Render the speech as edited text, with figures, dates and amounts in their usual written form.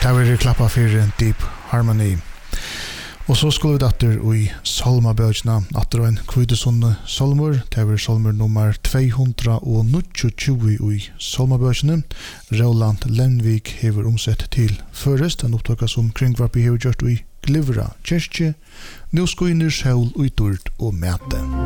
Der vil jeg klappa for Deep Harmony. Og så skulle vi datter i Salmabøkene, atter en kvitesonne salmer, det var salmer nummer 229 i Salmabøkene. Roland Lenvik hever omsett til først, en opptøkka som Kringvarpi hever gjort i Glivra kyrkje, nå skoiner sjål og dård og mæte.